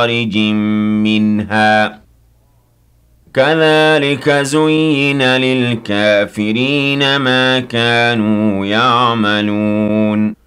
خارج منها كذلك زين للكافرين ما كانوا يعملون